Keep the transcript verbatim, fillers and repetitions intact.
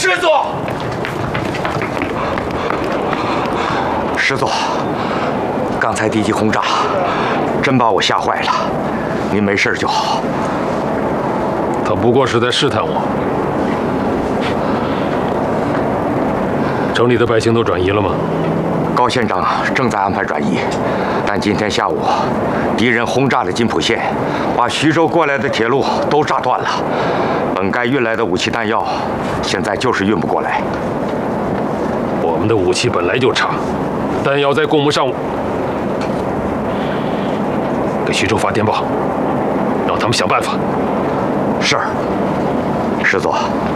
师座，师座，刚才敌机轰炸，真把我吓坏了。您没事就好。 他不过是在试探我。城里的百姓都转移了吗？ 高县长正在安排转移，但今天下午，敌人轰炸了金浦县，把徐州过来的铁路都炸断了。本该运来的武器弹药，现在就是运不过来。 我们的武器本来就差，弹药再供不上，给徐州发电报，让他们想办法。 是，师座。